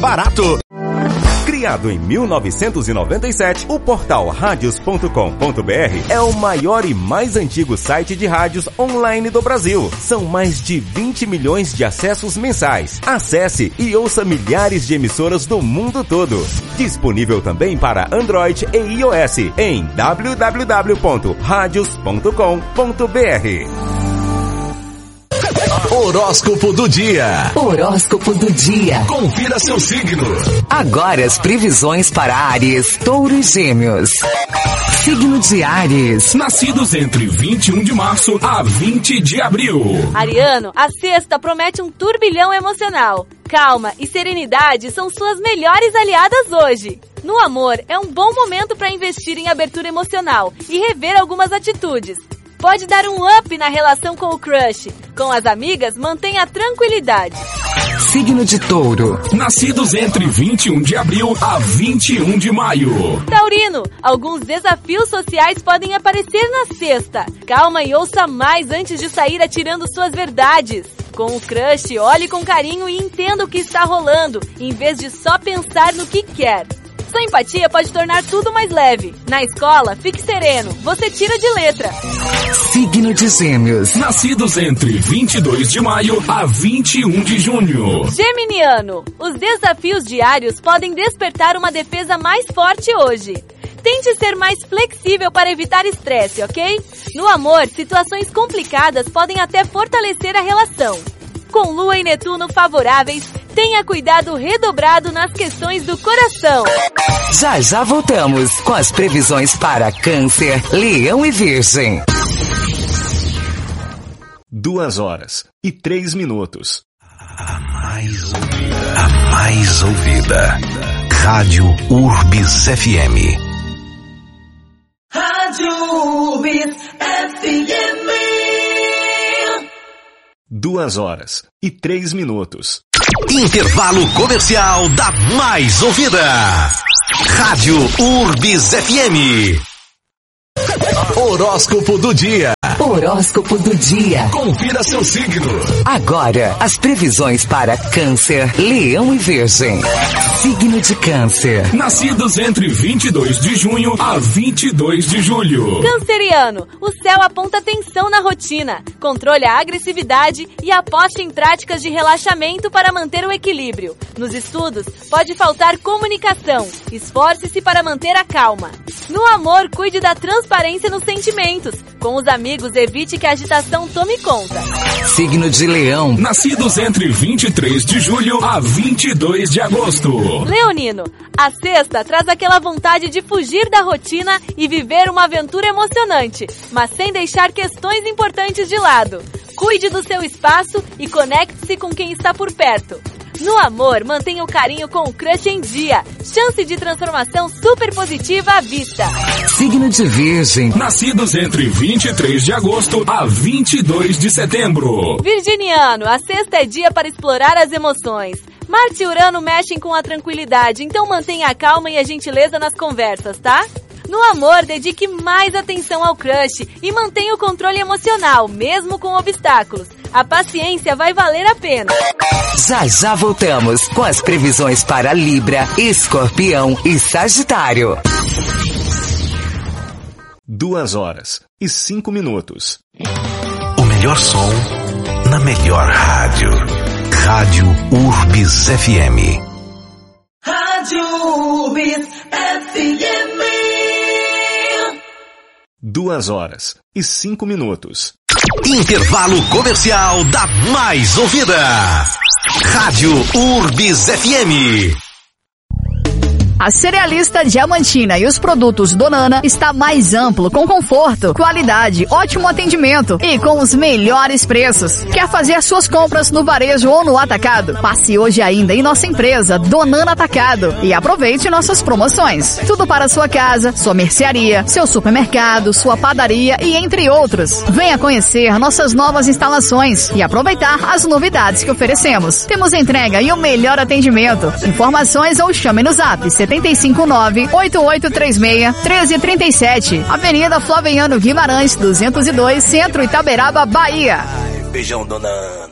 barato. Criado em 1997, o portal radios.com.br é o maior e mais antigo site de rádios online do Brasil. São mais de 20 milhões de acessos mensais. Acesse e ouça milhares de emissoras do mundo todo. Disponível também para Android e iOS em www.radios.com.br. Horóscopo do dia. Horóscopo do dia. Confira seu signo. Agora as previsões para Áries, Touro e Gêmeos. Signo de Áries. Nascidos entre 21 de março a 20 de abril. Ariano, a sexta promete um turbilhão emocional. Calma e serenidade são suas melhores aliadas hoje. No amor, é um bom momento para investir em abertura emocional e rever algumas atitudes. Pode dar um up na relação com o crush. Com as amigas, mantenha a tranquilidade. Signo de Touro. Nascidos entre 21 de abril a 21 de maio. Taurino, alguns desafios sociais podem aparecer na sexta. Calma e ouça mais antes de sair atirando suas verdades. Com o crush, olhe com carinho e entenda o que está rolando, em vez de só pensar no que quer. Sua empatia pode tornar tudo mais leve. Na escola, fique sereno. Você tira de letra. Signo de Gêmeos. Nascidos entre 22 de maio a 21 de junho. Geminiano, os desafios diários podem despertar uma defesa mais forte hoje. Tente ser mais flexível para evitar estresse, ok? No amor, situações complicadas podem até fortalecer a relação. Com Lua e Netuno favoráveis, tenha cuidado redobrado nas questões do coração. Já voltamos com as previsões para Câncer, Leão e Virgem. 2h03. A mais ouvida. Rádio Urbis FM. Rádio Urbis FM. 2h03. Intervalo comercial da mais ouvida. Rádio Urbis FM. Horóscopo do dia. Horóscopo do dia. Confira seu signo. Agora, as previsões para Câncer, Leão e Virgem. Signo de Câncer. Nascidos entre 22 de junho a 22 de julho. Canceriano, o céu aponta tensão na rotina. Controle a agressividade e aposte em práticas de relaxamento para manter o equilíbrio. Nos estudos, pode faltar comunicação. Esforce-se para manter a calma. No amor, cuide da transparência nos sentimentos. Com os amigos, evite que a agitação tome conta. Signo de Leão. Nascidos entre 23 de julho a 22 de agosto. Leonino, a sexta traz aquela vontade de fugir da rotina e viver uma aventura emocionante, mas sem deixar questões importantes de lado. Cuide do seu espaço e conecte-se com quem está por perto. No amor, mantenha o carinho com o crush em dia. Chance de transformação super positiva à vista. Signo de Virgem. Nascidos entre 23 de agosto a 22 de setembro. Virginiano, a sexta é dia para explorar as emoções. Marte e Urano mexem com a tranquilidade, então mantenha a calma e a gentileza nas conversas, tá? No amor, dedique mais atenção ao crush e mantenha o controle emocional, mesmo com obstáculos. A paciência vai valer a pena. Já voltamos com as previsões para Libra, Escorpião e Sagitário. 2h05. O melhor som na melhor rádio. Rádio Urbis FM. Rádio Urbis FM. 2h05. Intervalo comercial da mais ouvida. Rádio Urbis FM. A Cerealista Diamantina e os produtos Donana está mais amplo, com conforto, qualidade, ótimo atendimento e com os melhores preços. Quer fazer suas compras no varejo ou no atacado? Passe hoje ainda em nossa empresa Donana Atacado e aproveite nossas promoções. Tudo para sua casa, sua mercearia, seu supermercado, sua padaria e entre outros. Venha conhecer nossas novas instalações e aproveitar as novidades que oferecemos. Temos entrega e o melhor atendimento. Informações ou chame no zap 759-8836-1337. Avenida Flaviano Guimarães, 202, Centro Itaberaba, Bahia. Beijão, dona Ana.